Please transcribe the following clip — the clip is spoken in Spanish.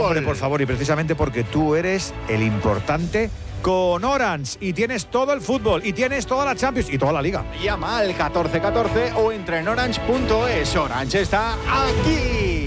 Hombre, por favor, y precisamente porque tú eres el importante con Orange y tienes todo el fútbol y tienes toda la Champions y toda la Liga. Llama al 1414 o entra en orange.es. Orange está aquí.